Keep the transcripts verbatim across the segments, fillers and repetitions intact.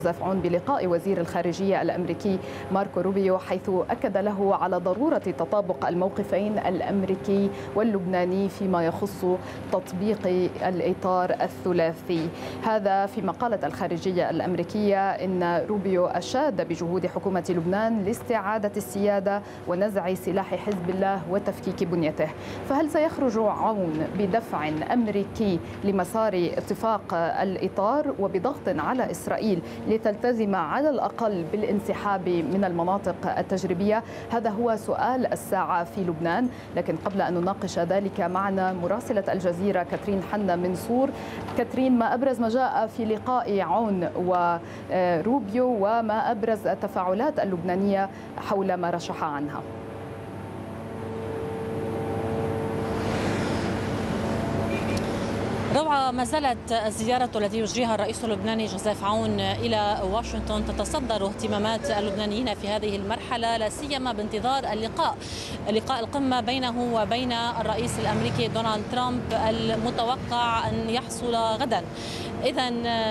جوزيف عون بلقاء وزير الخارجية الأمريكي ماركو روبيو، حيث أكد له على ضرورة تطابق الموقفين الأمريكي واللبناني فيما يخص تطبيق الإطار الثلاثي. هذا فيما قالت الخارجية الأمريكية إن روبيو أشاد بجهود حكومة لبنان لاستعادة السيادة ونزع سلاح حزب الله وتفكيك بنيته. فهل سيخرج عون بدفع أمريكي لمسار اتفاق الإطار وبضغط على إسرائيل لتلتزم على الأقل بالانسحاب من المناطق التجريبية؟ هذا هو سؤال الساعة في لبنان. لكن قبل أن نناقش ذلك معنا مراسلة الجزيرة كاترين حنا منصور. كاترين، ما أبرز ما جاء في لقاء عون وروبيو وما أبرز التفاعلات اللبنانية حول ما رشح عنها؟ روعة، ما زالت الزيارة التي يجريها الرئيس اللبناني جوزيف عون إلى واشنطن تتصدر اهتمامات اللبنانيين في هذه المرحلة، لا سيما بانتظار اللقاء لقاء القمة بينه وبين الرئيس الأمريكي دونالد ترامب المتوقع أن يحصل غدا. إذا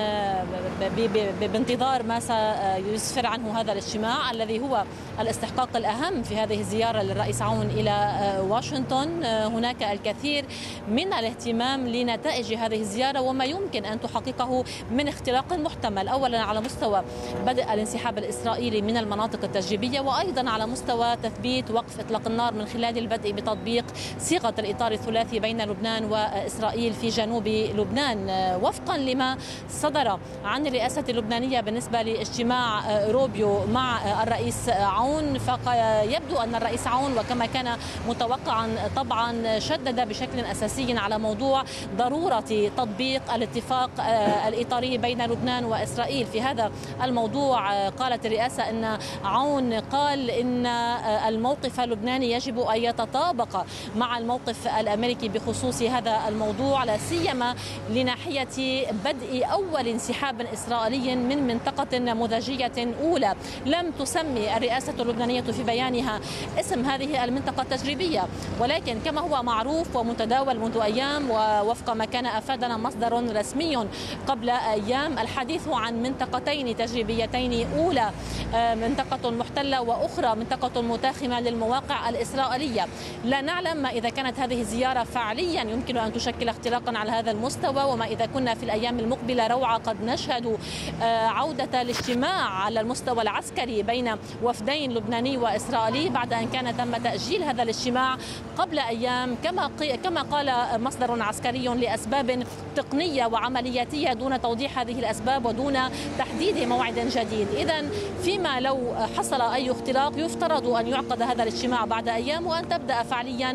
بانتظار ما سيسفر عنه هذا الاجتماع الذي هو الاستحقاق الأهم في هذه الزيارة للرئيس عون إلى واشنطن، هناك الكثير من الاهتمام لنتائج هذه الزيارة وما يمكن أن تحققه من اختراق محتمل، أولا على مستوى بدء الانسحاب الإسرائيلي من المناطق التجريبية، وأيضا على مستوى تثبيت وقف إطلاق النار من خلال البدء بتطبيق صيغة الإطار الثلاثي بين لبنان وإسرائيل في جنوب لبنان، وفقا لما صدر عن الرئاسة اللبنانية بالنسبة لاجتماع روبيو مع الرئيس عون. فيبدو أن الرئيس عون وكما كان متوقعا طبعا شدد بشكل أساسي على موضوع ضرورة تطبيق الاتفاق الإطاري بين لبنان وإسرائيل. في هذا الموضوع قالت الرئاسة أن عون قال إن الموقف اللبناني يجب أن يتطابق مع الموقف الأمريكي بخصوص هذا الموضوع، لا سيما لناحية بدء أول انسحاب إسرائيلي من منطقة نموذجية أولى. لم تسمي الرئاسة اللبنانية في بيانها اسم هذه المنطقة التجريبية، ولكن كما هو معروف ومتداول منذ أيام ووفق ما كان أفادنا مصدر رسمي قبل أيام، الحديث عن منطقتين تجريبيتين، أولى منطقة محتلة وأخرى منطقة متاخمة للمواقع الإسرائيلية. لا نعلم ما إذا كانت هذه الزيارة فعليا يمكن أن تشكل اختراقا على هذا المستوى، وما إذا كنا في الأيام المقبلة روعة قد نشهد عودة الاجتماع على المستوى العسكري بين وفدين لبناني وإسرائيلي بعد أن كان تم تأجيل هذا الاجتماع قبل أيام كما كما قال مصدر عسكري لأسباب تقنية وعملياتية دون توضيح هذه الأسباب ودون تحديد موعد جديد. إذا فيما لو حصل أي اختراق يفترض أن يعقد هذا الاجتماع بعد أيام وأن تبدأ فعليا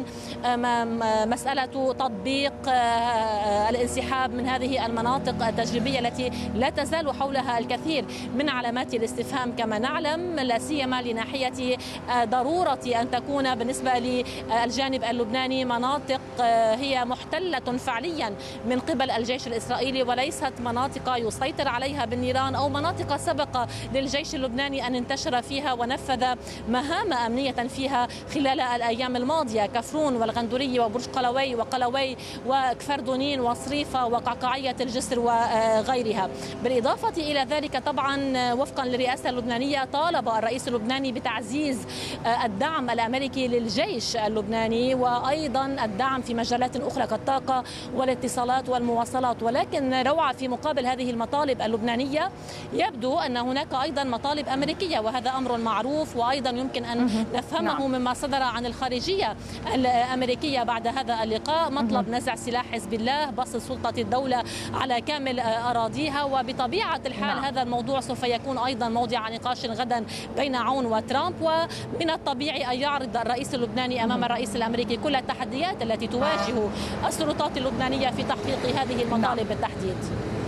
مسألة تطبيق الانسحاب من هذه المناطق التجريبية التي لا تزال حولها الكثير من علامات الاستفهام كما نعلم، لا سيما لناحية ضرورة أن تكون بالنسبة للجانب اللبناني مناطق هي محتلة فعليا من قبل الجيش الإسرائيلي وليست مناطق يسيطر عليها بالنيران أو مناطق سبق للجيش اللبناني أن انتشر فيها ونفذ مهام أمنية فيها خلال الأيام الماضية، كفرون والغندورية وبرج قلوي وقلوي وكفر دونين وصريفة وقعقعية الجسر وغيرها. بالإضافة إلى ذلك طبعا وفقا للرئاسة اللبنانية طالب الرئيس اللبناني بتعزيز الدعم الأمريكي للجيش اللبناني وأيضا الدعم في مجالات أخرى كالطاقة والاتصالات والمواصلات، ولكن روعة في مقابل هذه المطالب اللبنانية يبدو أن هناك أيضا مطالب أمريكية، وهذا أمر معروف وأيضا يمكن أن نفهمه مما صدر عن الخارجية الأمريكية بعد هذا اللقاء، مطلب نزع سلاح حزب الله، بسط سلطة الدولة على كامل أراضيها. وبطبيعة الحال هذا الموضوع سوف يكون أيضا موضع نقاش غدا بين عون وترامب، ومن الطبيعي أن يعرض الرئيس اللبناني أمام الرئيس الأمريكي كل التحديات التي تواجه السلطات اللبنانية في تحقيق هذه المطالب بالتحديد.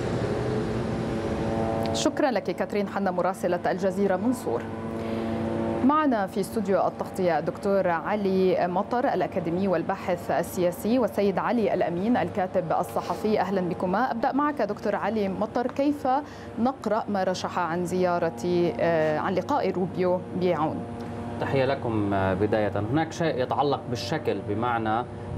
شكرا لك كاترين حنا مراسلة الجزيرة منصور. معنا في استوديو التغطية دكتور علي مطر الأكاديمي والباحث السياسي، والسيد علي الأمين الكاتب الصحفي. أهلا بكما. أبدأ معك دكتور علي مطر، كيف نقرأ ما رشح عن زيارة عن لقاء روبيو بعون؟ تحية لكم. بداية هناك شيء يتعلق بالشكل، بمعنى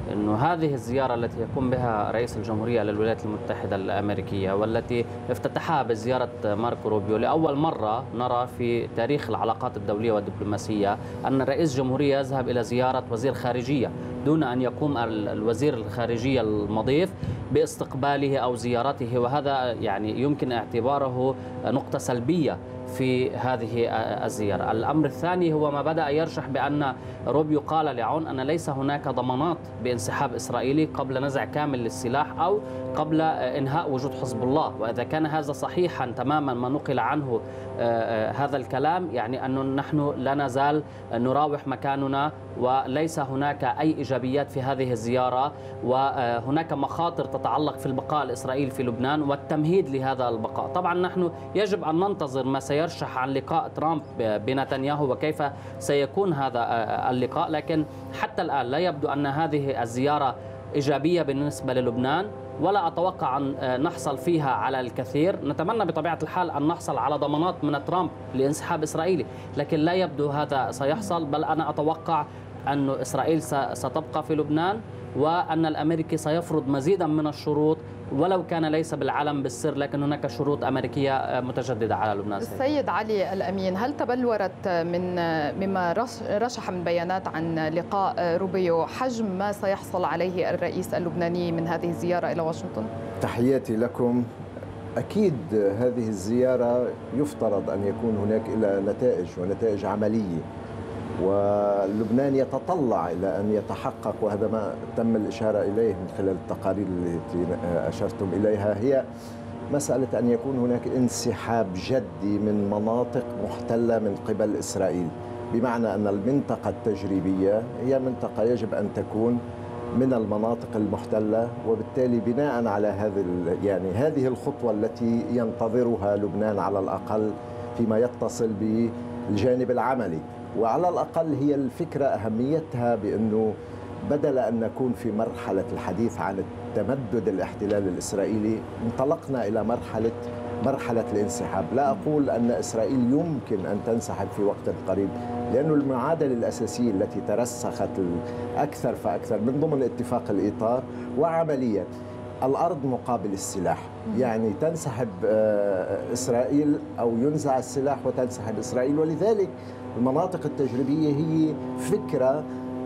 أنه هذه الزيارة التي يقوم بها رئيس الجمهورية للولايات المتحدة الأمريكية والتي افتتحها بزيارة ماركو روبيو، لأول مرة نرى في تاريخ العلاقات الدولية والدبلوماسية أن رئيس جمهورية يذهب إلى زيارة وزير خارجية دون أن يقوم الوزير الخارجية المضيف باستقباله أو زيارته، وهذا يعني يمكن اعتباره نقطة سلبية في هذه الزيارة. الأمر الثاني هو ما بدأ يرشح بأن روبيو قال لعون أن ليس هناك ضمانات بانسحاب إسرائيلي قبل نزع كامل للسلاح أو قبل إنهاء وجود حزب الله، وإذا كان هذا صحيحا تماما ما نقل عنه هذا الكلام، يعني أن نحن لا نزال نراوح مكاننا وليس هناك أي إيجابيات في هذه الزيارة، وهناك مخاطر تتعلق في البقاء الإسرائيلي في لبنان والتمهيد لهذا البقاء. طبعا نحن يجب أن ننتظر ما سيرشح عن لقاء ترامب بنتنياهو وكيف سيكون هذا اللقاء، لكن حتى الآن لا يبدو أن هذه الزيارة إيجابية بالنسبة للبنان، ولا أتوقع أن نحصل فيها على الكثير. نتمنى بطبيعة الحال أن نحصل على ضمانات من ترامب لانسحاب إسرائيلي، لكن لا يبدو هذا سيحصل، بل أنا أتوقع أن إسرائيل ستبقى في لبنان وأن الأمريكي سيفرض مزيدا من الشروط ولو كان ليس بالعلم بالسر، لكن هناك شروط أمريكية متجددة على لبنان. السيد علي الأمين، هل تبلورت من مما رشح من بيانات عن لقاء روبيو حجم ما سيحصل عليه الرئيس اللبناني من هذه الزيارة إلى واشنطن؟ تحياتي لكم. أكيد هذه الزيارة يفترض أن يكون هناك إلى نتائج ونتائج عملية، ولبنان يتطلع إلى أن يتحقق، وهذا ما تم الإشارة إليه من خلال التقارير التي أشرتم إليها، هي مسألة أن يكون هناك انسحاب جدي من مناطق محتلة من قبل إسرائيل، بمعنى أن المنطقة التجريبية هي منطقة يجب أن تكون من المناطق المحتلة، وبالتالي بناء على هذه يعني هذه الخطوة التي ينتظرها لبنان على الأقل فيما يتصل بالجانب العملي، وعلى الأقل هي الفكرة أهميتها بأنه بدل أن نكون في مرحلة الحديث عن تمدد الاحتلال الإسرائيلي انطلقنا إلى مرحلة مرحلة الانسحاب. لا أقول أن إسرائيل يمكن أن تنسحب في وقت قريب، لأن المعادلة الأساسية التي ترسخت أكثر فأكثر من ضمن اتفاق الإطار وعمليا الأرض مقابل السلاح، يعني تنسحب إسرائيل أو ينزع السلاح وتنسحب إسرائيل، ولذلك المناطق التجريبية هي فكرة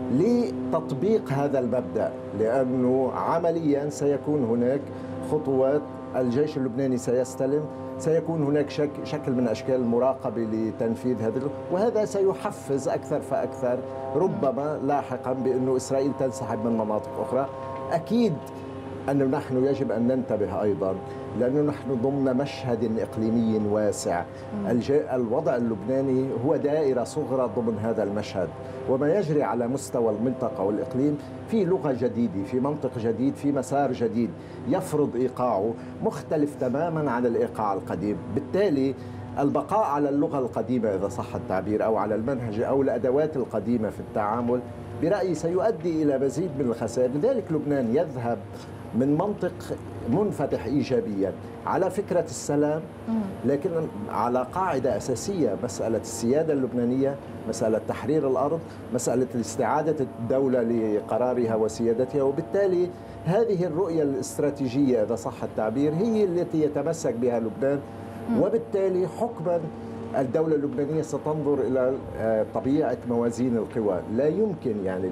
لتطبيق هذا المبدأ، لأنه عمليا سيكون هناك خطوات، الجيش اللبناني سيستلم، سيكون هناك شك شكل من أشكال المراقبة لتنفيذ هذا، وهذا سيحفز أكثر فأكثر ربما لاحقا بأنه إسرائيل تنسحب من مناطق أخرى. أكيد أنه نحن يجب أن ننتبه أيضا، لأنه نحن ضمن مشهد إقليمي واسع. الوضع اللبناني هو دائرة صغرى ضمن هذا المشهد، وما يجري على مستوى المنطقة والإقليم في لغة جديدة، في منطق جديد، في مسار جديد يفرض إيقاعه مختلف تماما عن الإيقاع القديم. بالتالي البقاء على اللغة القديمة إذا صح التعبير أو على المنهج أو الأدوات القديمة في التعامل برأيي سيؤدي إلى مزيد من الخسائر. لذلك لبنان يذهب من منطق منفتح إيجابيا على فكرة السلام، لكن على قاعدة أساسية، مسألة السيادة اللبنانية، مسألة تحرير الأرض، مسألة استعادة الدولة لقرارها وسيادتها. وبالتالي هذه الرؤية الاستراتيجية إذا صح التعبير هي التي يتمسك بها لبنان، وبالتالي حكما الدولة اللبنانية ستنظر إلى طبيعة موازين القوى. لا يمكن يعني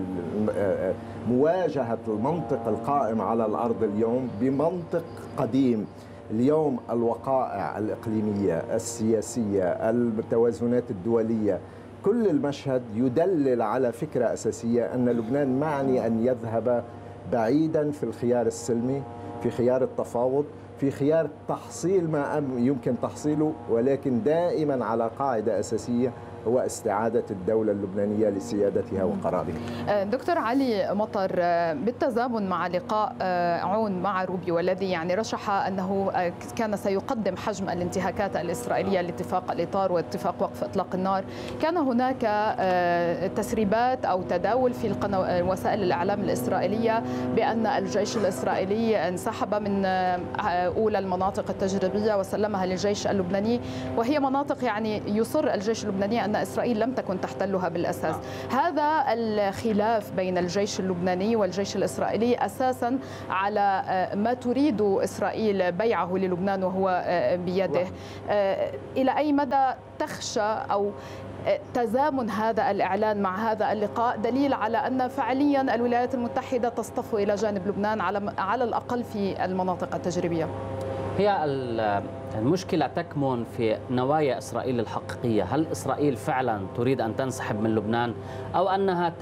مواجهة المنطق القائم على الأرض اليوم بمنطق قديم. اليوم الوقائع الإقليمية، السياسية، التوازنات الدولية، كل المشهد يدلل على فكرة أساسية أن لبنان معني أن يذهب بعيدا في الخيار السلمي، في خيار التفاوض، في خيار تحصيل ما يمكن تحصيله، ولكن دائما على قاعدة أساسية هو استعادة الدولة اللبنانية لسيادتها وقرارها. دكتور علي مطر، بالتزامن مع لقاء عون مع روبيو الذي يعني رشح أنه كان سيقدم حجم الانتهاكات الإسرائيلية لاتفاق الإطار واتفاق وقف إطلاق النار، كان هناك تسريبات أو تداول في وسائل الإعلام الإسرائيلية بأن الجيش الإسرائيلي انسحب من أولى المناطق التجريبية وسلمها للجيش اللبناني، وهي مناطق يعني يصر الجيش اللبناني أن إسرائيل لم تكن تحتلها بالأساس. هذا الخلاف بين الجيش اللبناني والجيش الإسرائيلي أساسا على ما تريد إسرائيل بيعه للبنان وهو بيده. إلى أي مدى تخشى أو تزامن هذا الإعلان مع هذا اللقاء دليل على أن فعليا الولايات المتحدة تصطف إلى جانب لبنان على على الأقل في المناطق التجريبية؟ هي المشكلة تكمن في نوايا إسرائيل الحقيقية. هل إسرائيل فعلا تريد أن تنسحب من لبنان أو أنها